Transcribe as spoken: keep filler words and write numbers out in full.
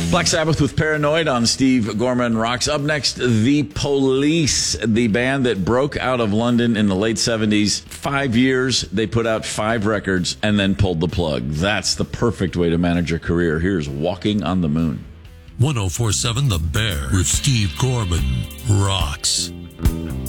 Black Sabbath with Paranoid on Steve Gorman Rocks. Up next, The Police, the band that broke out of London in the late seventies. Five years, they put out five records and then pulled the plug. That's the perfect way to manage a career. Here's Walking on the Moon. one oh four point seven The Bear with Steve Gorman Rocks.